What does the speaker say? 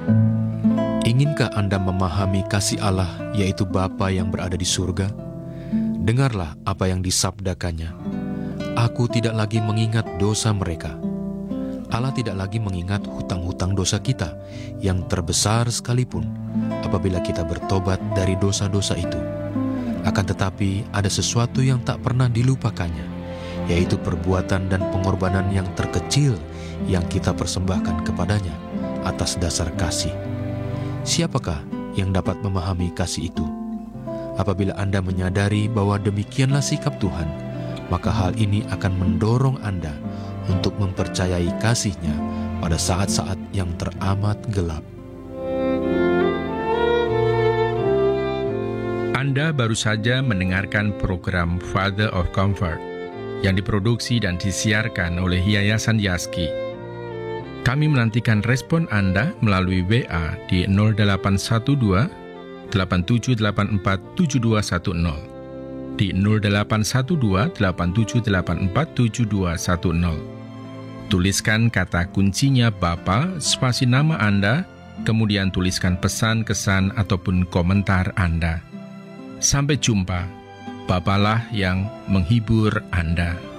Inginkah Anda memahami kasih Allah, yaitu Bapa yang berada di surga? Dengarlah apa yang disabdakannya. Aku tidak lagi mengingat dosa mereka. Allah tidak lagi mengingat hutang-hutang dosa kita yang terbesar sekalipun apabila kita bertobat dari dosa-dosa itu. Akan tetapi ada sesuatu yang tak pernah dilupakannya, yaitu perbuatan dan pengorbanan yang terkecil yang kita persembahkan kepadanya atas dasar kasih. Siapakah yang dapat memahami kasih itu? Apabila Anda menyadari bahwa demikianlah sikap Tuhan, maka hal ini akan mendorong Anda untuk mempercayai kasih-Nya pada saat-saat yang teramat gelap. Anda baru saja mendengarkan program Father of Comfort yang diproduksi dan disiarkan oleh Yayasan Yaski. Kami menantikan respon Anda melalui WA di 0812 8784 7210, di 0812 8784 7210. Tuliskan kata kuncinya Bapa, spasi nama Anda, kemudian tuliskan pesan, kesan, ataupun komentar Anda. Sampai jumpa. Bapalah yang menghibur Anda.